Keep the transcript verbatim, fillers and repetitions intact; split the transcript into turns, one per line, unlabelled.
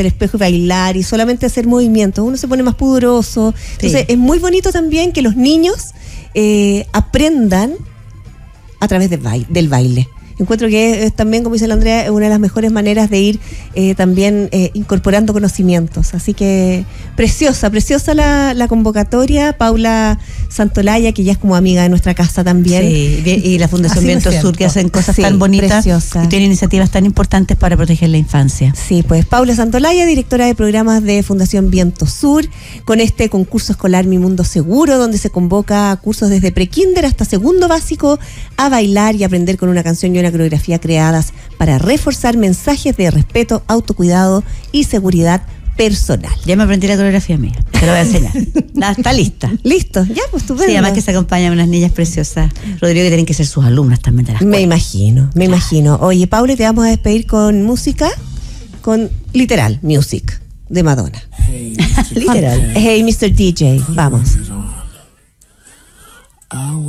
al espejo y bailar y solamente hacer movimientos, uno se pone más pudoroso. Entonces, sí, es muy bonito también que los niños eh, aprendan a través del baile. Del baile. Encuentro que es, es también, como dice la Andrea, es una de las mejores maneras de ir eh, también eh, incorporando conocimientos. Así que preciosa, preciosa la, la convocatoria. Paula Santolaya, que ya es como amiga de nuestra casa también.
Sí, y la Fundación Viento Sur, que hacen cosas sí, tan bonitas preciosa. Y tienen iniciativas tan importantes para proteger la infancia.
Sí, pues Paula Santolaya, directora de programas de Fundación Viento Sur, con este concurso escolar Mi Mundo Seguro, donde se convoca a cursos desde prekinder hasta segundo básico a bailar y aprender con una canción y una coreografía creadas para reforzar mensajes de respeto, autocuidado y seguridad personal.
Ya me aprendí la coreografía mía, te lo voy a enseñar. La, está lista.
Listo, ya, pues estupendo.
Sí, además que se acompañan unas niñas preciosas, Rodrigo, que tienen que ser sus alumnas también de la escuela.
Me imagino, me imagino. Oye, Paula, te vamos a despedir con música, con literal, music, de Madonna.
Hey,
literal. Hey, mister D J, vamos.